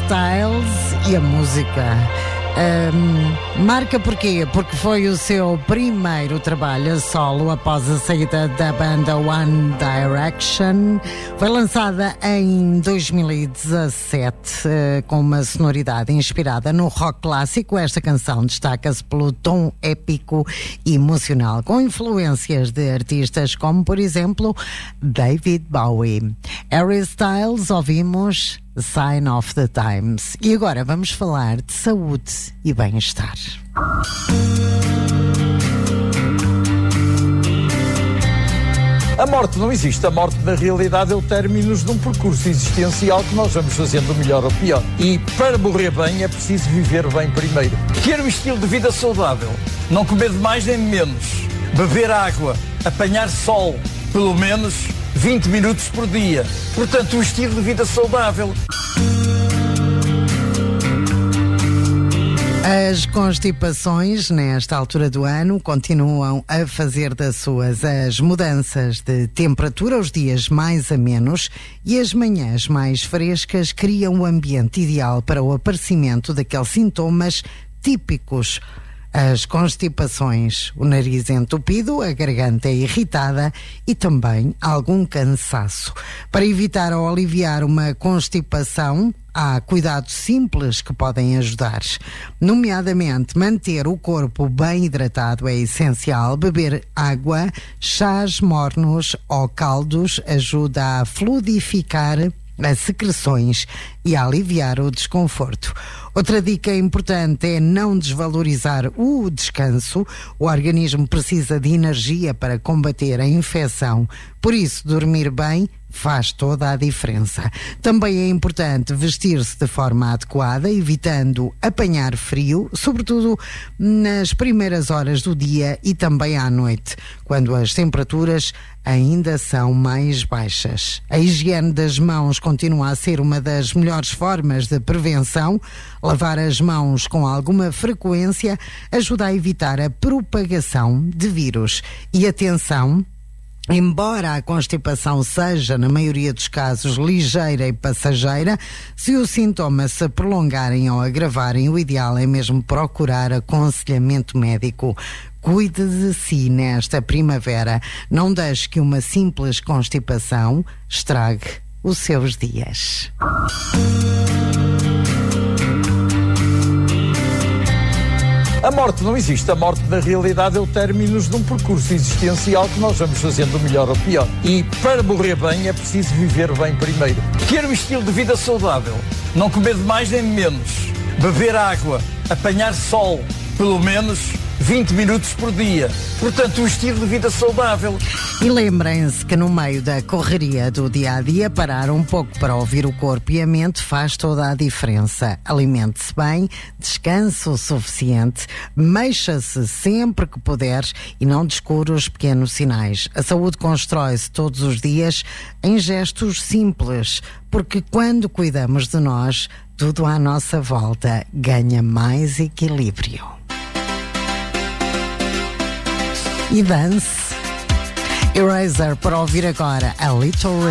Styles e a música. Marca porquê? Porque foi o seu primeiro trabalho a solo após a saída da banda One Direction. Foi lançada em 2017 com uma sonoridade inspirada no rock clássico. Esta canção destaca-se pelo tom épico e emocional, com influências de artistas como, por exemplo, David Bowie. Harry Styles, ouvimos Sign of the Times. E agora vamos falar de saúde e bem-estar. A morte não existe. A morte, na realidade, é o término de um percurso existencial que nós vamos fazendo melhor ou pior. E para morrer bem é preciso viver bem primeiro. Ter um estilo de vida saudável. Não comer de mais nem de menos. Beber água. Apanhar sol. Pelo menos 20 minutos por dia. Portanto, um estilo de vida saudável. As constipações, nesta altura do ano, continuam a fazer das suas as mudanças de temperatura, os dias mais amenos e as manhãs mais frescas criam o ambiente ideal para o aparecimento daqueles sintomas típicos. As constipações, o nariz entupido, a garganta irritada e também algum cansaço. Para evitar ou aliviar uma constipação, há cuidados simples que podem ajudar. Nomeadamente, manter o corpo bem hidratado é essencial. Beber água, chás mornos ou caldos ajuda a fluidificar as secreções e a aliviar o desconforto. Outra dica importante é não desvalorizar o descanso. O organismo precisa de energia para combater a infecção. Por isso, dormir bem faz toda a diferença. Também é importante vestir-se de forma adequada, evitando apanhar frio, sobretudo nas primeiras horas do dia e também à noite, quando as temperaturas ainda são mais baixas. A higiene das mãos continua a ser uma das melhores formas de prevenção. Lavar as mãos com alguma frequência ajuda a evitar a propagação de vírus. E atenção, embora a constipação seja, na maioria dos casos, ligeira e passageira, se os sintomas se prolongarem ou agravarem, o ideal é mesmo procurar aconselhamento médico. Cuide de si nesta primavera. Não deixe que uma simples constipação estrague os seus dias. A morte não existe. A morte, na realidade, é o término de um percurso existencial que nós vamos fazendo melhor ou pior. E para morrer bem é preciso viver bem primeiro. Ter um estilo de vida saudável. Não comer de mais nem de menos. Beber água. Apanhar sol. Pelo menos 20 minutos por dia. Portanto, um estilo de vida saudável. E lembrem-se que no meio da correria do dia-a-dia, parar um pouco para ouvir o corpo e a mente faz toda a diferença. Alimente-se bem, descanse o suficiente, mexa-se sempre que puder e não descure os pequenos sinais. A saúde constrói-se todos os dias em gestos simples, porque quando cuidamos de nós, tudo à nossa volta ganha mais equilíbrio. E dance. Eraser para ouvir agora a Little